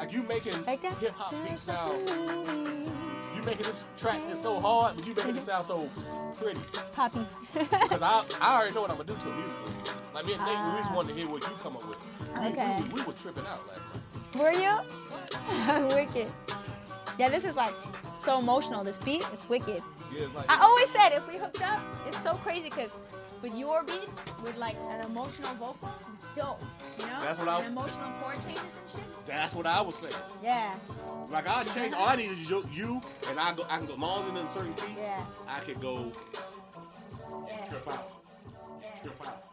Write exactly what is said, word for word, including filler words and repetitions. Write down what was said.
Like you making Like that? hip hop beats sound. You making this track that's so hard, but you making it sound so pretty. Poppy. Because I, I already know what I'm gonna do to it musically. Like me and Nate, we just Ah. wanted to hear what you come up with. We, Okay. we, we were tripping out last night. Were you? Wicked. Yeah, this is like so emotional. This beat, it's wicked. Yeah, it's like, I always said if we hooked up, it's so crazy because with your beats, with like an emotional vocal, it's dope. You know? That's what I- and emotional chord changes and shit. that's what I was saying. Yeah. Like I change, all I need is you, you and I go. I can go. As long as it's in a certain key, Yeah. I could go Yeah. trip out, trip out.